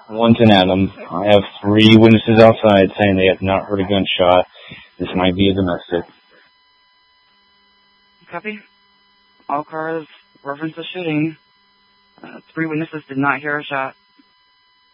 One's an Adam. I have 3 witnesses outside saying they have not heard a gunshot. This might be a domestic. Copy. All cars reference the shooting. 3 witnesses did not hear a shot.